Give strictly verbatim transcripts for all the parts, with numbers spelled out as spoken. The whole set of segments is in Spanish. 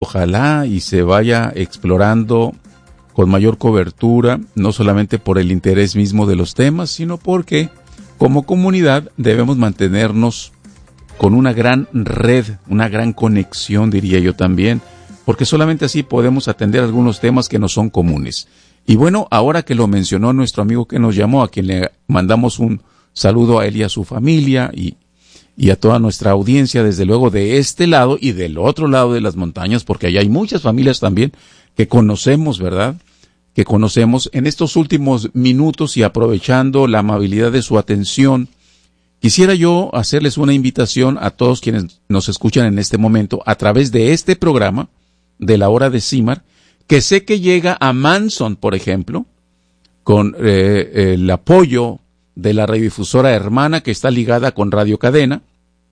Ojalá y se vaya explorando con mayor cobertura, no solamente por el interés mismo de los temas, sino porque como comunidad debemos mantenernos con una gran red, una gran conexión, diría yo también, porque solamente así podemos atender algunos temas que nos son comunes. Y bueno, ahora que lo mencionó nuestro amigo que nos llamó, a quien le mandamos un saludo a él y a su familia y, y a toda nuestra audiencia, desde luego de este lado y del otro lado de las montañas, porque allá hay muchas familias también que conocemos, ¿verdad?, que conocemos en estos últimos minutos, y aprovechando la amabilidad de su atención, quisiera yo hacerles una invitación a todos quienes nos escuchan en este momento a través de este programa de la hora de Simar, que sé que llega a Manson, por ejemplo, con eh, el apoyo de la radiodifusora hermana que está ligada con Radio Cadena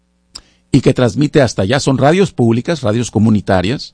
y que transmite hasta allá. Son radios públicas, radios comunitarias,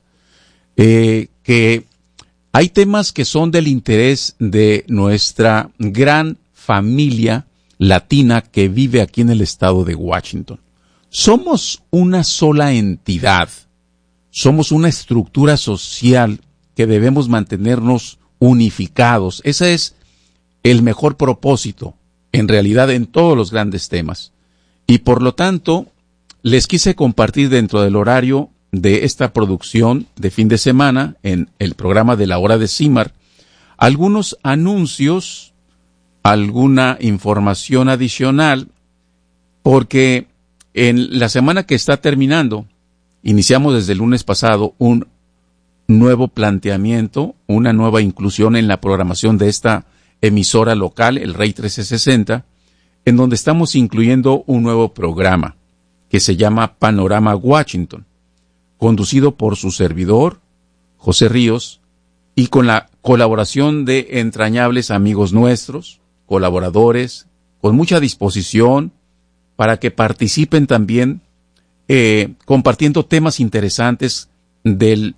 eh, que hay temas que son del interés de nuestra gran familia latina que vive aquí en el estado de Washington. Somos una sola entidad, somos una estructura social que debemos mantenernos unificados. Ese es el mejor propósito, en realidad, en todos los grandes temas. Y por lo tanto, les quise compartir dentro del horario de esta producción de fin de semana, en el programa de la hora de Simar, algunos anuncios, alguna información adicional, porque en la semana que está terminando, iniciamos desde el lunes pasado un nuevo planteamiento, una nueva inclusión en la programación de esta emisora local, el Rey trece sesenta, en donde estamos incluyendo un nuevo programa que se llama Panorama Washington, conducido por su servidor, José Ríos, y con la colaboración de entrañables amigos nuestros, colaboradores, con mucha disposición para que participen también eh, compartiendo temas interesantes de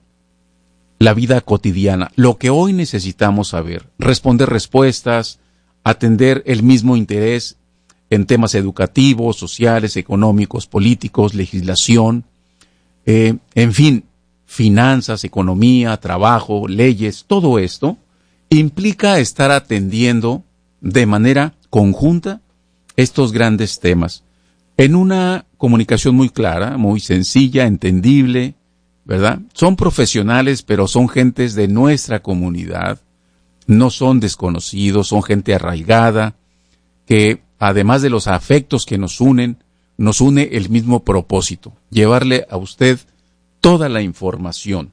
la vida cotidiana, lo que hoy necesitamos saber, responder respuestas, atender el mismo interés en temas educativos, sociales, económicos, políticos, legislación, eh, en fin, finanzas, economía, trabajo, leyes. Todo esto implica estar atendiendo de manera conjunta estos grandes temas en una comunicación muy clara, muy sencilla, entendible, ¿verdad? Son profesionales, pero son gentes de nuestra comunidad, no son desconocidos, son gente arraigada, que además de los afectos que nos unen, nos une el mismo propósito, llevarle a usted toda la información.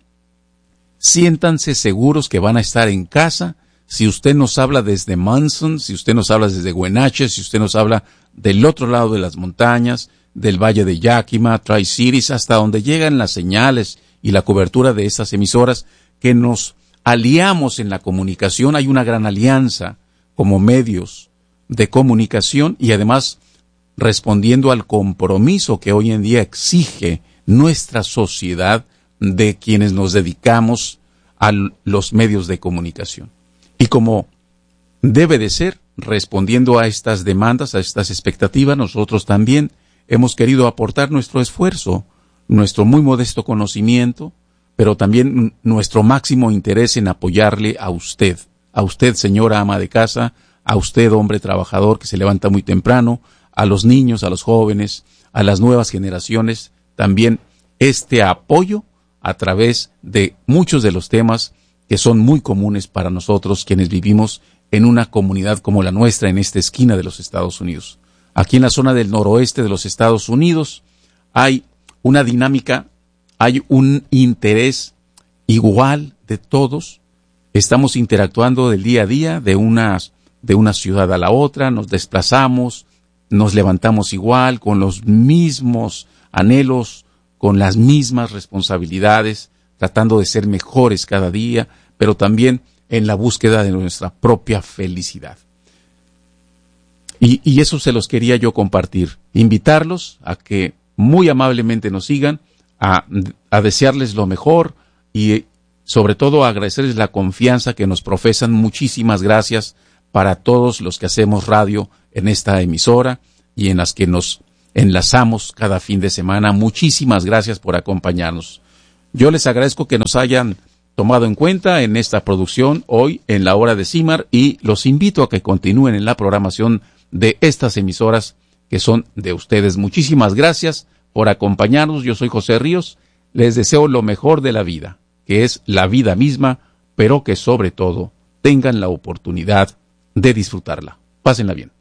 Siéntanse seguros que van a estar en casa. Si usted nos habla desde Manson, si usted nos habla desde Wenatchee, si usted nos habla del otro lado de las montañas, del Valle de Yakima, Tri-Cities, hasta donde llegan las señales y la cobertura de estas emisoras, que nos aliamos en la comunicación. Hay una gran alianza como medios de comunicación y además respondiendo al compromiso que hoy en día exige nuestra sociedad de quienes nos dedicamos a los medios de comunicación. Y como debe de ser, respondiendo a estas demandas, a estas expectativas, nosotros también hemos querido aportar nuestro esfuerzo, nuestro muy modesto conocimiento, pero también nuestro máximo interés en apoyarle a usted, a usted, señora ama de casa, a usted, hombre trabajador que se levanta muy temprano, a los niños, a los jóvenes, a las nuevas generaciones, también este apoyo a través de muchos de los temas que son muy comunes para nosotros quienes vivimos en una comunidad como la nuestra en esta esquina de los Estados Unidos. Aquí en la zona del noroeste de los Estados Unidos hay una dinámica, hay un interés igual de todos. Estamos interactuando del día a día de una, de una ciudad a la otra, nos desplazamos, nos levantamos igual, con los mismos anhelos, con las mismas responsabilidades, tratando de ser mejores cada día, pero también en la búsqueda de nuestra propia felicidad. Y, y eso se los quería yo compartir, invitarlos a que muy amablemente nos sigan, a, a desearles lo mejor y sobre todo a agradecerles la confianza que nos profesan. Muchísimas gracias para todos los que hacemos radio en esta emisora y en las que nos enlazamos cada fin de semana. Muchísimas gracias por acompañarnos. Yo les agradezco que nos hayan tomado en cuenta en esta producción hoy en la hora de CIMAR y los invito a que continúen en la programación de estas emisoras que son de ustedes. Muchísimas gracias por acompañarnos. Yo soy José Ríos. Les deseo lo mejor de la vida, que es la vida misma, pero que sobre todo tengan la oportunidad de disfrutarla. Pásenla bien.